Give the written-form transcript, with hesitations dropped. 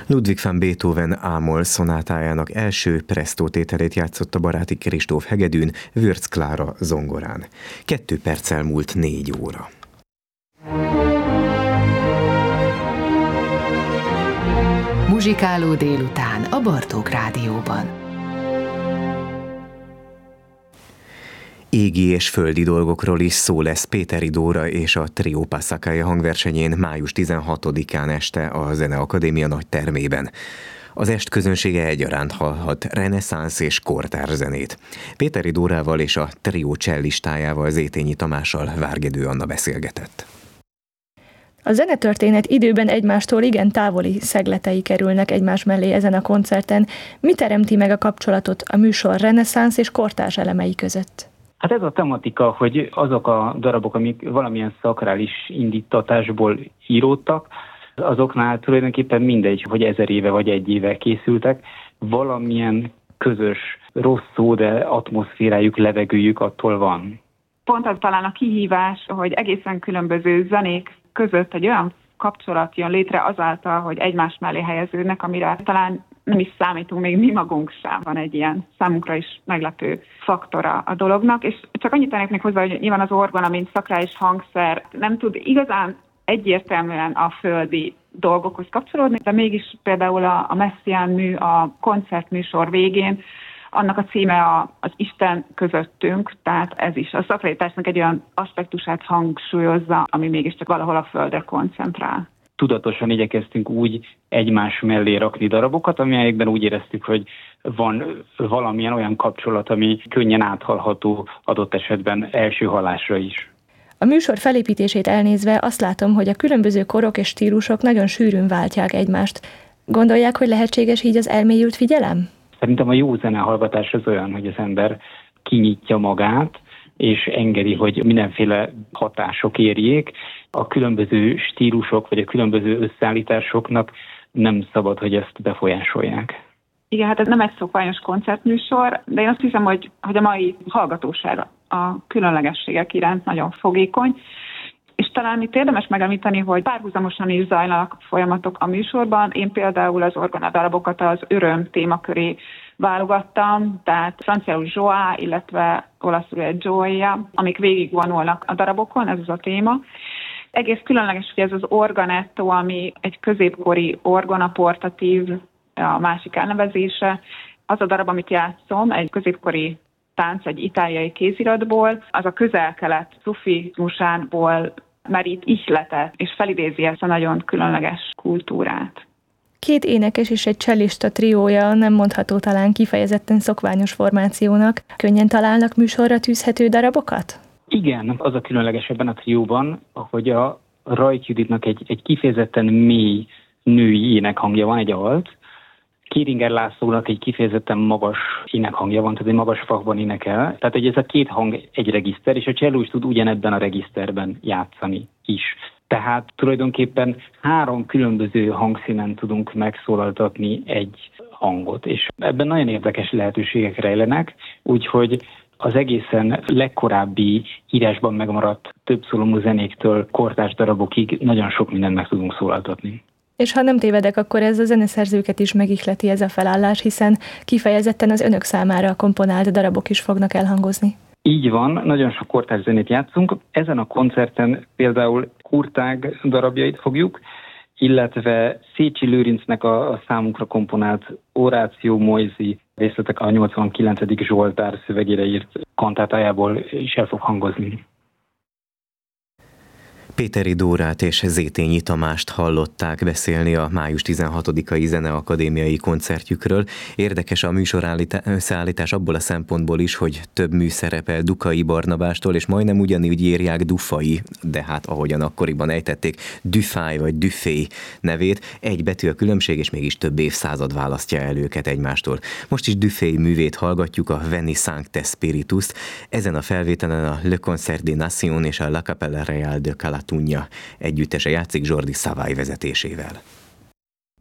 Ludwig van Beethoven A-moll szonátájának első presto tételét játszott a baráti Kristóf hegedűn, Würz Klára zongorán. 2 perccel múlt 4 óra. Muzsikáló délután a Bartók Rádióban. Égi és földi dolgokról is szó lesz Péteri Dóra és a Trio Passacaglia hangversenyén május 16-án este a Zeneakadémia nagy termében. Az est közönsége egyaránt hallhat reneszánsz és kortárs zenét. Péteri Dórával és a Trio cellistájával, Zétényi Tamással Várgedő Anna beszélgetett. A zenetörténet időben egymástól igen távoli szegletei kerülnek egymás mellé ezen a koncerten. Mi teremti meg a kapcsolatot a műsor reneszánsz és kortárs elemei között? Hát ez a tematika, hogy azok a darabok, amik valamilyen szakrális indítatásból íródtak, azoknál tulajdonképpen mindegy, hogy 1000 éve vagy 1 éve készültek, valamilyen közös, rossz szó, de atmoszférájuk, levegőjük attól van. Pont az talán a kihívás, hogy egészen különböző zenék között egy olyan kapcsolat jön létre azáltal, hogy egymás mellé helyeződnek, amire talán nem is számítunk, még mi magunk sem. Van egy ilyen számunkra is meglepő faktora a dolognak, és csak annyit tennék még hozzá, hogy nyilván az orgona, mint szakrális hangszer nem tud igazán egyértelműen a földi dolgokhoz kapcsolódni, de mégis például a Messiaen mű, a koncertműsor végén, annak a címe az Isten közöttünk, tehát ez is a szakralitásnak egy olyan aspektusát hangsúlyozza, ami mégiscsak valahol a földre koncentrál. Tudatosan igyekeztünk úgy egymás mellé rakni darabokat, amelyekben úgy éreztük, hogy van valamilyen olyan kapcsolat, ami könnyen áthallható adott esetben első hallásra is. A műsor felépítését elnézve azt látom, hogy a különböző korok és stílusok nagyon sűrűn váltják egymást. Gondolják, hogy lehetséges így az elmélyült figyelem? Szerintem a jó zenehallgatás az olyan, hogy az ember kinyitja magát, és engedi, hogy mindenféle hatások érjék. A különböző stílusok, vagy a különböző összeállításoknak nem szabad, hogy ezt befolyásolják. Igen, hát ez nem egy szokványos koncertműsor, de én azt hiszem, hogy a mai hallgatóság a különlegességek iránt nagyon fogékony, és talán itt érdemes megemlíteni, hogy párhuzamosan is zajlanak folyamatok a műsorban. Én például az orgonadarabokat az öröm témaköré válogattam, tehát franciául joie, illetve olaszul egy gioia, amik végigvonulnak a darabokon, ez az a téma. Egész különleges, hogy ez az organetto, ami egy középkori orgonaportatív, a másik elnevezése. Az a darab, amit játszom, egy középkori tánc, egy itáliai kéziratból, az a közel-kelet szufizmusánból merít ihletet, és felidézi ezt a nagyon különleges kultúrát. 2 énekes és egy csellista triója nem mondható talán kifejezetten szokványos formációnak. Könnyen találnak műsorra tűzhető darabokat? Igen, az a különleges ebben a trióban, hogy a Rajk Juditnak egy kifejezetten mély női énekhangja van, egy alt, Kéringer Lászlónak egy kifejezetten magas énekhangja van, tehát egy magas frakban énekel. Tehát hogy ez a 2 hang egy regiszter, és a cselló is tud ugyanebben a regiszterben játszani is. Tehát tulajdonképpen 3 különböző hangszínen tudunk megszólaltatni egy hangot, és ebben nagyon érdekes lehetőségek rejlenek, úgyhogy az egészen legkorábbi írásban megmaradt többszólomú zenéktől kortárs darabokig nagyon sok mindent meg tudunk szólaltatni. És ha nem tévedek, akkor ez a zeneszerzőket is megihleti ez a felállás, hiszen kifejezetten az önök számára komponált darabok is fognak elhangozni. Így van, nagyon sok kortárs zenét játszunk. Ezen a koncerten például Kurtág darabjait fogjuk, illetve Szécsi Lőrincnek a számunkra komponált Oráció Moisei részletek a 89. Zsoltár szövegére írt kantátájából is el fog hangozni. Péteri Dórát és Zétényi Tamást hallották beszélni a május 16-ai Zeneakadémiai koncertjükről. Érdekes a műsorösszeállítás abból a szempontból is, hogy több mű szerepel Dukai Barnabástól, és majdnem ugyanígy írják Dufai, de hát ahogyan akkoriban ejtették, Dufay vagy Dufay nevét. Egy betű a különbség, és mégis több évszázad választja el őket egymástól. Most is Dufay művét hallgatjuk, a Veni Sancte Spiritus-t. Ezen a felvételen a Le Concert des Nations és a La Capella Real de Calatunja együttese játszik Jordi Savall vezetésével.